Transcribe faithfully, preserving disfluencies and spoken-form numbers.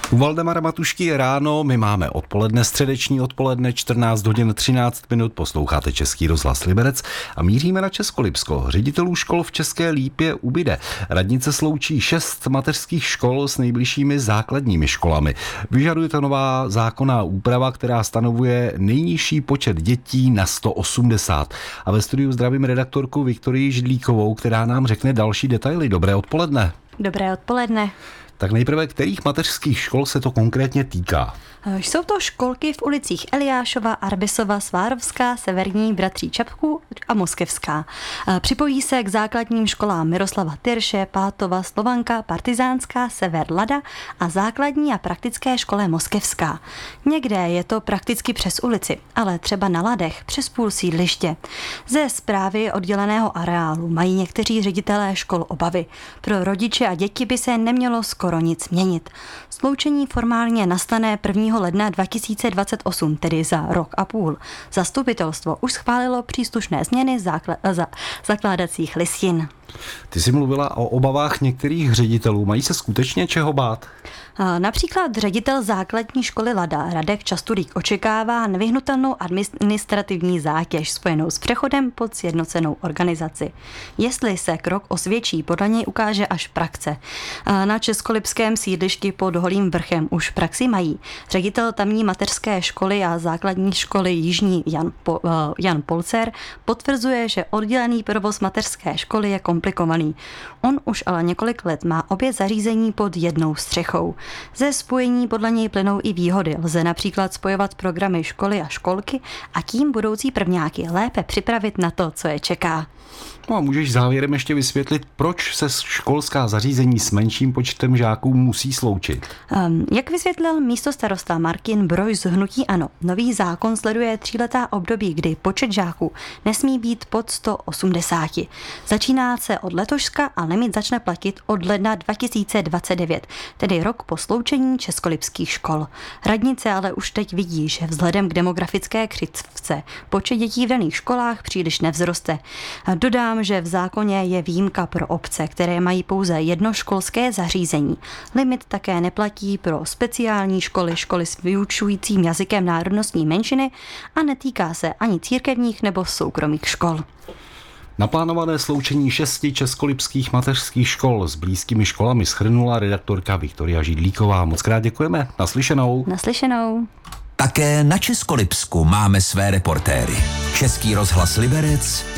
U Valdemara Matušky je ráno, my máme odpoledne, středeční odpoledne, čtrnáct hodin třináct minut, posloucháte Český rozhlas Liberec a míříme na Českolipsko. Ředitelů škol v České Lípě ubyde. Radnice sloučí šest mateřských škol s nejbližšími základními školami. Vyžaduje to nová zákonná úprava, která stanovuje nejnižší počet dětí na sto osmdesát. A ve studiu zdravím redaktorku Viktorii Židlíkovou, která nám řekne další detaily. Dobré odpoledne. Dobré odpoledne. Tak nejprve, kterých mateřských škol se to konkrétně týká? Jsou to školky v ulicích Eliášova, Arbisova, Svárovská, Severní, Bratří Čapků a Moskevská. Připojí se k základním školám Miroslava Tyrše, Pátova, Slovanka, Partizánská, Sever Lada a základní a praktické škole Moskevská. Někde je to prakticky přes ulici, ale třeba na Ladech přes půl sídliště. Ze správy odděleného areálu mají někteří ředitelé škol obavy. Pro rodiče a děti by se nemělo skoro nic měnit. Sloučení formálně nastane prvního ledna dva tisíce dvacet osm, tedy za rok a půl. Zastupitelstvo už schválilo příslušné změny zákl- za- zakládacích listin. Ty jsi mluvila o obavách některých ředitelů. Mají se skutečně čeho bát? Například ředitel základní školy Lada Radek Častulík očekává nevyhnutelnou administrativní zátěž spojenou s přechodem pod sjednocenou organizaci. Jestli se krok osvědčí, podle něj ukáže až praxe. Na českolipském sídlišti pod Holým vrchem už praxi mají. Ředitel tamní mateřské školy a základní školy Jižní Jan, po, Jan Polcer potvrzuje, že oddělený provoz mateřské školy je komplikovaný. On už ale několik let má obě zařízení pod jednou střechou. Ze spojení podle něj plynou i výhody. Lze například spojovat programy školy a školky a tím budoucí prvňáky lépe připravit na to, co je čeká. No a můžeš závěrem ještě vysvětlit, proč se školská zařízení s menším počtem žáků musí sloučit? Um, jak vysvětlil místostarosta Martin Broj z hnutí ANO, nový zákon sleduje tříletá období, kdy počet žáků nesmí být pod sto osmdesát. Začíná se od letoška a limit začne platit od ledna dva tisíce dvacet devět, tedy rok po sloučení českolipských škol. Radnice ale už teď vidí, že vzhledem k demografické křivce počet dětí v daných školách příliš nevzroste. Dodám, že v zákoně je výjimka pro obce, které mají pouze jedno školské zařízení. Limit také neplatí pro speciální školy, školy s vyučujícím jazykem národnostní menšiny a netýká se ani církevních nebo soukromých škol. Naplánované sloučení šesti českolipských mateřských škol s blízkými školami shrnula redaktorka Viktoria Židlíková. Moc krát děkujeme. Naslyšenou. Naslyšenou. Také na Českolipsku máme své reportéry. Český rozhlas Liberec,